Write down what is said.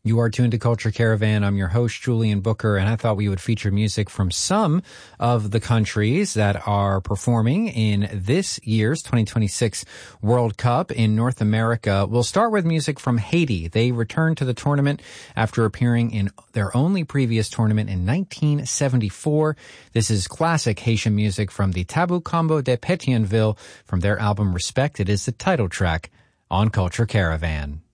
You are tuned to Culture Caravan. I'm your host, Julian Booker, and I thought we would feature music from some of the countries that are performing in this year's 2026 World Cup in North America. We'll start with music from Haiti. They returned to the tournament after appearing in their only previous tournament in 1974. This is classic Haitian music from the Tabou Combo de Pétionville from their album Respect. It is the title track on Culture Caravan.